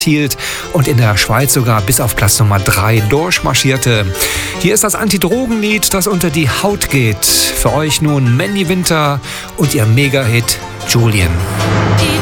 hielt und in der Schweiz sogar bis auf Platz Nummer 3 durchmarschierte. Hier ist das Anti-Drogen-Lied, das unter die Haut geht. Für euch nun Mandy Winter und ihr Mega-Hit Julian.